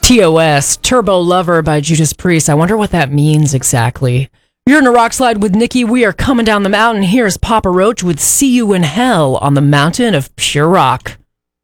TOS, Turbo Lover by Judas Priest. I wonder what that means exactly. You're in a rock slide with Nikki. We are coming down the mountain. Here's Papa Roach with See You in Hell on the mountain of pure rock.